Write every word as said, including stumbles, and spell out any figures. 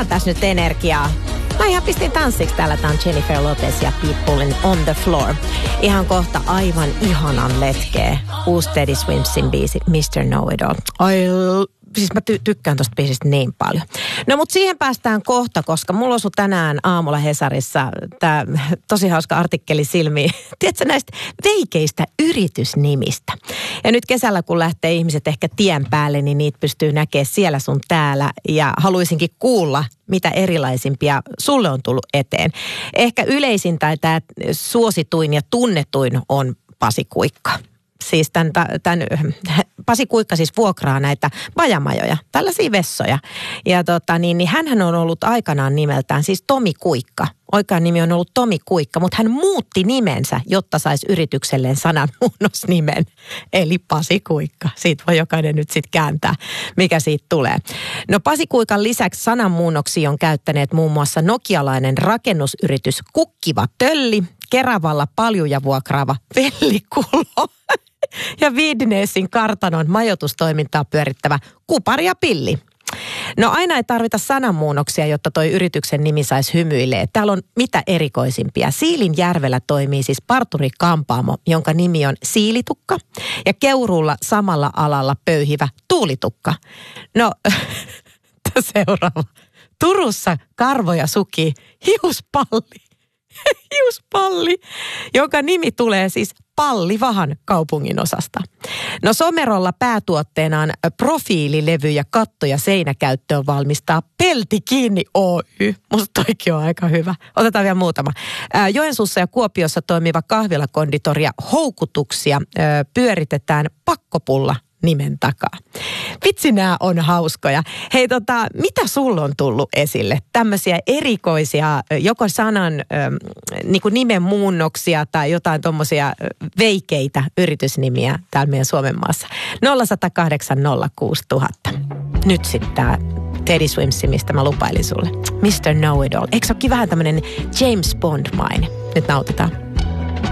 tässä nyt energiaa. Mä ihan pistin tanssiksi. Täällä tää on Jennifer Lopez ja Pitbullin On the Floor. Ihan kohta aivan ihanan letkeä. Uusi Teddy Swimpsin biisi mister Know-It-All. Ai, siis mä ty- tykkään tosta biisistä niin paljon. No mut siihen päästään kohta, koska mulla osui tänään aamulla Hesarissa tää tosi hauska artikkeli silmiin. Tiedätkö näistä veikeistä yritysnimistä? Ja nyt kesällä kun lähtee ihmiset ehkä tien päälle, niin niitä pystyy näkemään siellä sun täällä. Ja haluaisinkin kuulla, mitä erilaisimpia sulle on tullut eteen. Ehkä yleisin tai tämä suosituin ja tunnetuin on Pasi Kuikka. Siis tämän, tämän, Pasi Kuikka siis vuokraa näitä bajamajoja, tällaisia vessoja. Ja tota, niin, niin hänhän on ollut aikanaan nimeltään siis Tomi Kuikka. Oikea nimi on ollut Tomi Kuikka, mutta hän muutti nimensä, jotta saisi yritykselleen sananmuunnosnimen. Eli Pasi Kuikka. Siitä voi jokainen nyt sitten kääntää, mikä siitä tulee. No Pasi Kuikan lisäksi sananmuunnoksia on käyttäneet muun muassa nokialainen rakennusyritys Kukkiva Tölli, Keravalla paljuja vuokraava Vellikulo ja Vidnesin kartanon majoitustoimintaa pyörittävä Kupari ja Pilli. No aina ei tarvita sananmuunnoksia, jotta toi yrityksen nimi saisi hymyilee. Täällä on mitä erikoisimpia. Siilinjärvellä toimii siis parturi-kampaamo, jonka nimi on Siilitukka. Ja Keuruulla samalla alalla pöyhivä Tuulitukka. No, seuraava. Turussa Karvoja Suki hiuspalli. Hiuspalli, jonka nimi tulee siis Pallivahan kaupungin osasta. No Somerolla päätuotteenaan profiililevy ja katto- ja seinäkäyttöön valmistaa Pelti Kiinni Oy. Musta toikin on aika hyvä. Otetaan vielä muutama. Ää, Joensuussa ja Kuopiossa toimiva kahvilakonditori ja Houkutuksia ää, pyöritetään Pakkopulla nimen takaa. Vitsi, nämä on hauskoja. Hei tota, mitä sulla on tullut esille? Tämmöisiä erikoisia, joko sanan ähm, niin kuin nimen muunnoksia tai jotain tommosia veikeitä yritysnimiä täällä meidän Suomen maassa. nolla yksi nolla kahdeksan nolla kuusi nolla nolla nolla. Nyt sitten tää Teddy Swimpsi, mistä mä lupailin sulle. mister Know-It-All. Eikö se olekin vähän tämmönen James Bond-mainen? Nyt nautitaan.